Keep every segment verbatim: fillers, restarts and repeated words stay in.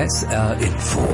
S R Info.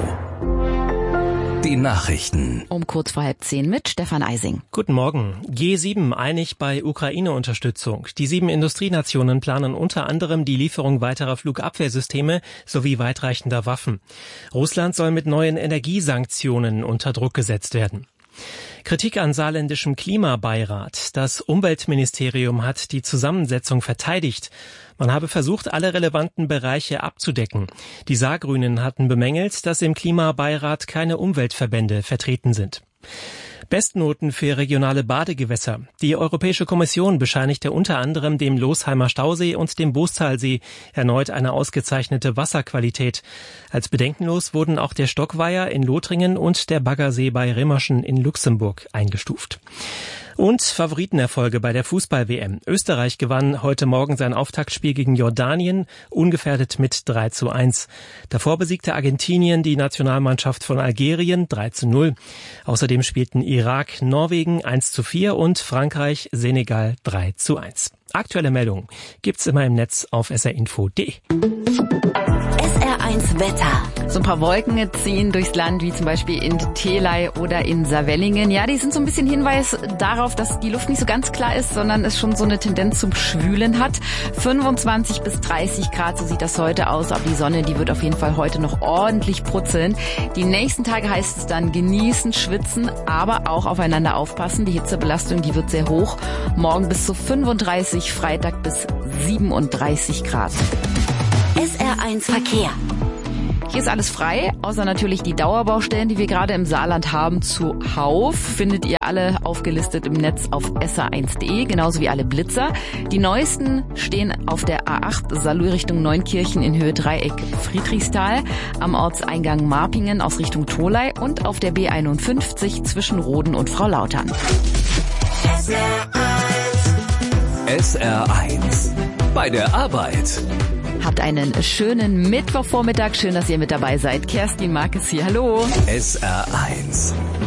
Die Nachrichten. Um kurz vor halb zehn mit Stefan Eising. Guten Morgen. G sieben einig bei Ukraine-Unterstützung. Die sieben Industrienationen planen unter anderem die Lieferung weiterer Flugabwehrsysteme sowie weitreichender Waffen. Russland soll mit neuen Energiesanktionen unter Druck gesetzt werden. Kritik an saarländischem Klimabeirat. Das Umweltministerium hat die Zusammensetzung verteidigt. Man habe versucht, alle relevanten Bereiche abzudecken. Die Saargrünen hatten bemängelt, dass im Klimabeirat keine Umweltverbände vertreten sind. Bestnoten für regionale Badegewässer. Die Europäische Kommission bescheinigte unter anderem dem Losheimer Stausee und dem Boostalsee erneut eine ausgezeichnete Wasserqualität. Als bedenkenlos wurden auch der Stockweiher in Lothringen und der Baggersee bei Rimmerschen in Luxemburg eingestuft. Und Favoritenerfolge bei der Fußball-W M. Österreich gewann heute Morgen sein Auftaktspiel gegen Jordanien, ungefährdet mit drei zu eins. Davor besiegte Argentinien die Nationalmannschaft von Algerien drei zu null. Außerdem spielten Irak, Norwegen eins zu vier und Frankreich, Senegal drei zu eins. Aktuelle Meldungen gibt's immer im Netz auf s r info punkt d e. S R eins Wetter. So ein paar Wolken ziehen durchs Land, wie zum Beispiel in Theley oder in Saarwellingen. Ja, die sind so ein bisschen Hinweis darauf, dass die Luft nicht so ganz klar ist, sondern es schon so eine Tendenz zum Schwülen hat. fünfundzwanzig bis dreißig Grad, so sieht das heute aus. Aber die Sonne, die wird auf jeden Fall heute noch ordentlich brutzeln. Die nächsten Tage heißt es dann genießen, schwitzen, aber auch aufeinander aufpassen. Die Hitzebelastung, die wird sehr hoch. Morgen bis zu fünfunddreißig, Freitag bis siebenunddreißig Grad. S R eins Verkehr. Hier ist alles frei, außer natürlich die Dauerbaustellen, die wir gerade im Saarland haben, zuhauf. Findet ihr alle aufgelistet im Netz auf s r eins punkt d e, genauso wie alle Blitzer. Die neuesten stehen auf der A acht Saarlouis Richtung Neunkirchen in Höhe Dreieck Friedrichsthal, am Ortseingang Marpingen aus Richtung Tholey und auf der B einundfünfzig zwischen Roden und Frau Lautern. S R eins. Bei der Arbeit. Habt einen schönen Mittwochvormittag. Schön, dass ihr mit dabei seid. Kerstin Markes hier. Hallo. S R eins.